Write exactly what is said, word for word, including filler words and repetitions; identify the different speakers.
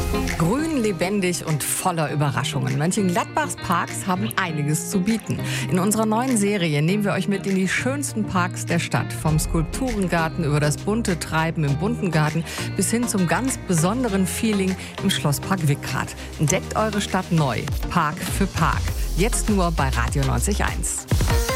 Speaker 1: Grün, lebendig und voller Überraschungen. Mönchengladbachs Parks haben einiges zu bieten. In unserer neuen Serie nehmen wir euch mit in die schönsten Parks der Stadt. Vom Skulpturengarten über das bunte Treiben im bunten Garten bis hin zum ganz besonderen Feeling im Schlosspark Wickrath. Entdeckt eure Stadt neu. Park für Park. Jetzt nur bei Radio neunzig Komma eins.